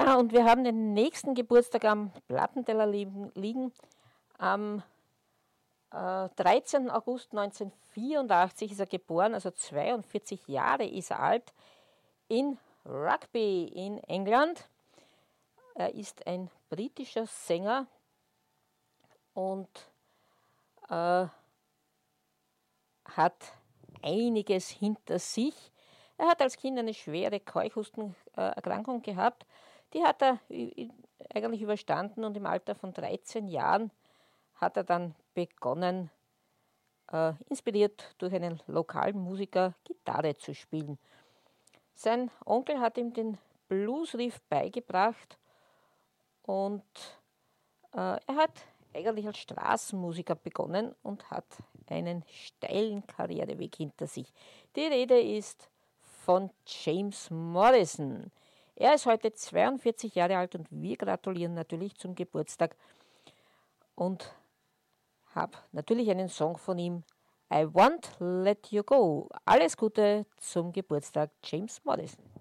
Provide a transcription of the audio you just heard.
Und wir haben den nächsten Geburtstag am Plattenteller liegen. Am 13. August 1984 ist er geboren, also 42 Jahre ist er alt, in Rugby in England. Er ist ein britischer Sänger und hat einiges hinter sich. Er hat als Kind eine schwere Keuchhustenerkrankung gehabt. Die hat er eigentlich überstanden und im Alter von 13 Jahren hat er dann begonnen, inspiriert durch einen lokalen Musiker, Gitarre zu spielen. Sein Onkel hat ihm den Bluesriff beigebracht und er hat eigentlich als Straßenmusiker begonnen und hat einen steilen Karriereweg hinter sich. Die Rede ist von James Morrison. Er ist heute 42 Jahre alt und wir gratulieren natürlich zum Geburtstag und habe natürlich einen Song von ihm, I Won't Let You Go. Alles Gute zum Geburtstag, James Morrison.